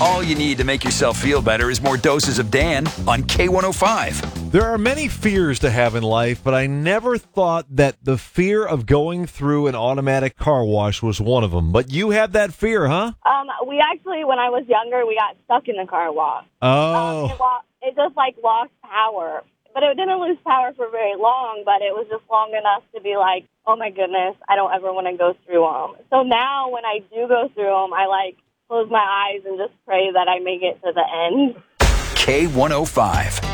All you need to make yourself feel better is more doses of Dan on K105. There are many fears to have in life, but I never thought that the fear of going through an automatic car wash was one of them. But you have that fear, huh? We actually, when I was younger, we got stuck in the car wash. Oh. It just, lost power. But it didn't lose power for very long, but it was just long enough to be like, oh, my goodness, I don't ever want to go through them. So now when I do go through them, I, close my eyes and just pray that I make it to the end. K105.